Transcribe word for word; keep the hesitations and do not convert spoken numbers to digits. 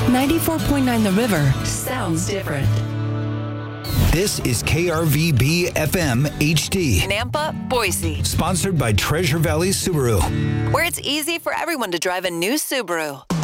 ninety-four point nine The River sounds different. This is K R V B F M H D. Nampa, Boise. Sponsored by Treasure Valley Subaru. Where it's easy for everyone to drive a new Subaru.